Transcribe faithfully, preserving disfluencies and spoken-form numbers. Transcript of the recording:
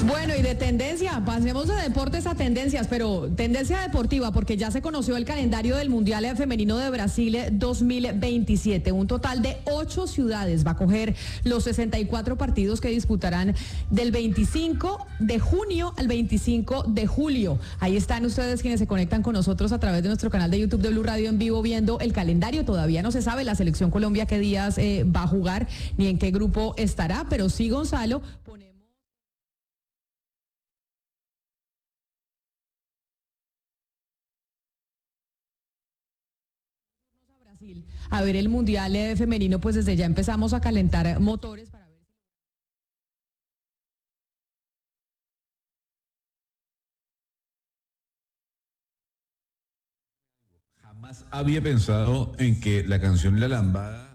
Bueno, y de tendencia, pasemos de deportes a tendencias, pero tendencia deportiva, porque ya se conoció el calendario del Mundial Femenino de Brasil dos mil veintisiete. Un total de ocho ciudades va a coger los sesenta y cuatro partidos que disputarán del veinticinco de junio al veinticinco de julio. Ahí están ustedes quienes se conectan con nosotros a través de nuestro canal de YouTube de Blue Radio en vivo viendo el calendario. Todavía no se sabe la selección Colombia qué días eh, va a jugar ni en qué grupo estará, pero sí, Gonzalo, ponemos Brasil a ver el Mundial eh, femenino, pues desde ya empezamos a calentar motores para ver. Jamás había pensado en que la canción La Lambada